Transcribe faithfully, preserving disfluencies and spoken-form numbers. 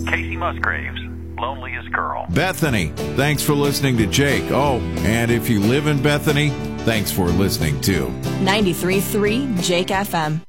Casey Musgraves, Loneliest Girl. Bethany, thanks for listening to Jake. Oh, and if you live in Bethany, thanks for listening too. ninety-three point three Jake F M.